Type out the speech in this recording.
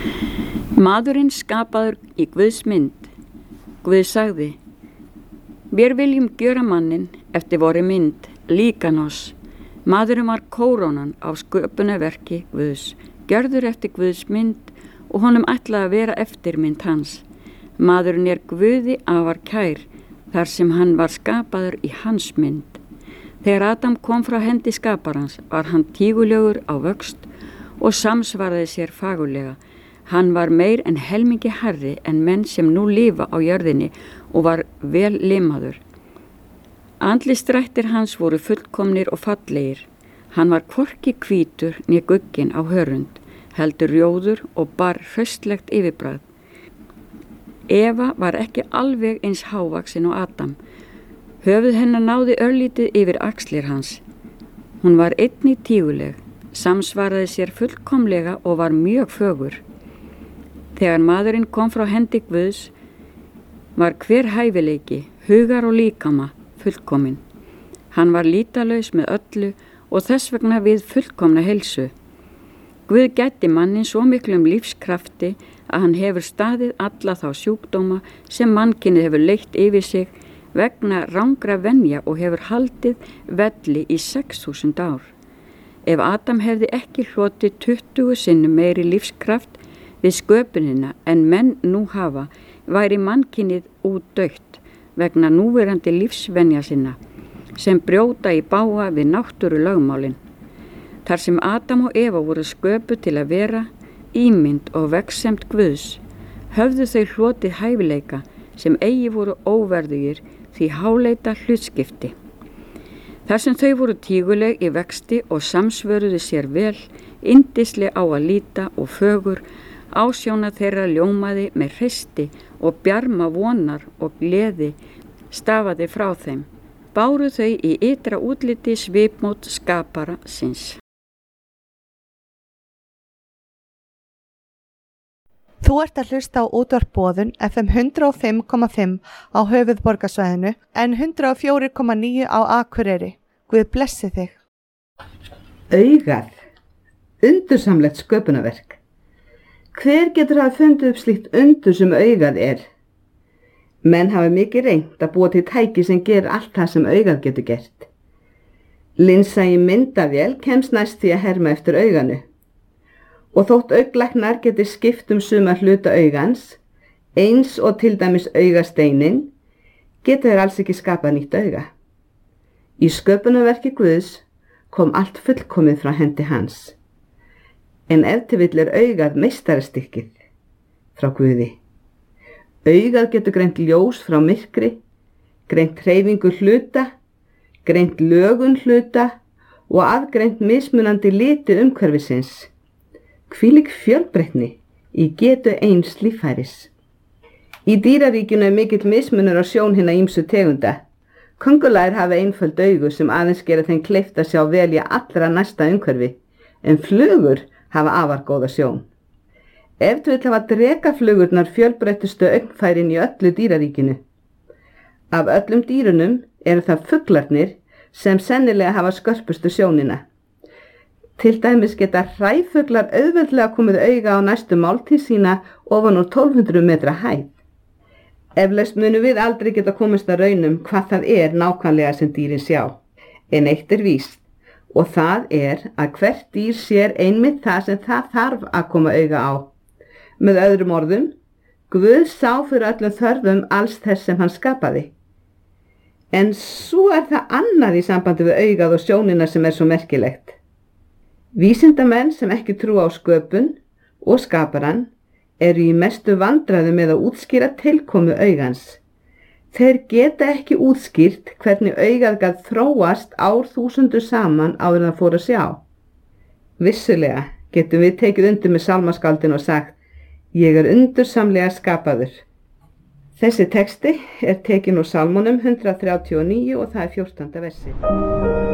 Maðurinn skapaður í Guðs mynd. Guð sagði: Vér viljum gjöra manninn eftir vori mynd, líkan oss. Maðurinn var kórónan á sköpunarverki Guðs, gjörður eftir Guðs mynd og honum ætlaði að vera eftirmynd hans. Maðurinn Guði afar kær, þar sem hann var skapaður í hans mynd. Þegar Adam kom frá hendi skaparans var hann tígulegur á vöxt og samsvaraði sér fagurlega. Hann var meir en helmingi hærri en menn sem nú lifa á jörðinni og var vel limaður. Andlitsdrættir hans voru fullkomnir og fallegir. Hann var hvorki hvítur né gugginn á hörund, heldur rjóður og bar hraustlegt yfirbragð. Eva var ekki alveg eins hávaksin og Adam. Höfuð hennar náði örlítið yfir axlir hans. Hún var einnig tíguleg, samsvaraði sér fullkomlega og var mjög fögur. Þegar maðurinn kom frá hendi Guðs var hver hæfileiki, hugar og líkama fullkominn. Hann var lítalaus með öllu og þess vegna við fullkomna heilsu. Guð gætti mannin svo miklum lífskrafti að hann hefur staðið alla þá sjúkdóma sem mannkynið hefur leitt yfir sig vegna rangra venja og hefur haldið velli í 6.000 ár. Ef Adam hefði ekki hlotið 20 sinnum meiri lífskraft við sköpunina en menn nú hafa, væri mannkynið útdautt vegna núverandi lífsvenja sinna sem brjóta í bága við náttúru lögmálin. Þar sem Adam og Eva voru sköpuð til að vera ímynd og veggsemd Guðs, höfðu þau hlotið hæfileika sem eigi voru óverðugir því háleita hlutskipti. Þar sem þau voru tíguleg í vexti og samsvöruðu sér vel, yndisleg á að líta og fögur, ásjóna þeirra ljómaði með hreysti og bjarma vonar og gleði stafaði frá þeim. Báru þau í ytra útliti svipmót skapara síns. Þú ert að hlusta á Útvarp Boðun FM 105,5 á höfuðborgarsvæðinu en 104,9 á Akureyri. Guð blessi þig. Augað, undursamlegt sköpunarverk. Hver getur hafa fundið upp slíkt undur sem augað er? Menn hafa mikið reynt að búa til tæki sem gerir allt það sem augað getur gert. Linsa í myndavél kemst næst því að herma eftir auganu. Og þótt augnlæknar geti skipt suma hluta augans, eins og til dæmis augasteinin, geta þeir alls ekki skapað nýtt auga. Í sköpunarverki Guðs kom allt fullkomið frá hendi hans. En ef til vill augað meistarastykkið frá Guði. Augað getur greint ljós frá myrkri, greint hreyfingu hluta, greint lögun hluta og aðgreint mismunandi liti umhverfisins. Hvílík fjölbreytni í getu eins líffæris. Í dýraríkinu mikill mismunur á sjón hinna ýmsu tegunda. Köngulær hafa einföld augu sem aðeins gera þeim kleift að sjá vel í allra næsta umhverfi, en flugur hafa afar góða sjón. Ef þú vill hafa drekaflugurnar fjölbreyttustu augnfærin í öllu dýraríkinu. Af öllum dýrunum eru það fuglarnir sem sennilega hafa skörpustu sjónina. Til dæmis geta hræfuglar auðveldlega komið auga á næstu máltíð sína ofan úr 1200 metra hæð. Eflaust munum við aldrei geta komist að raunum hvað það er nákvæmlega sem dýrin sjá. En eitt víst, og það að hvert dýr sér einmitt það sem það þarf að koma auga á. Með öðrum orðum, Guð sá fyrir öllum þörfum alls þess sem hann skapaði. En svo það annað í sambandi við augað og sjónina sem svo merkilegt. Vísindamenn sem ekki trúa á sköpun og skaparann eru í mestu vandræðum með að útskýra tilkomu augans. Þeir geta ekki útskýrt hvernig augað gat þróast árþúsundur saman áður en það fór að sjá. Vissulega getum við tekið undir með sálmaskáldinu og sagt: Ég undursamlega skapaður. Þessi texti tekin úr Sálmunum 139 og það 14. versi.